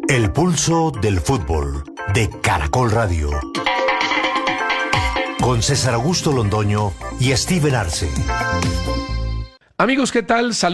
El pulso del fútbol de Caracol Radio. Con César Augusto Londoño y Steven Arce. Amigos, ¿qué tal? Saludos.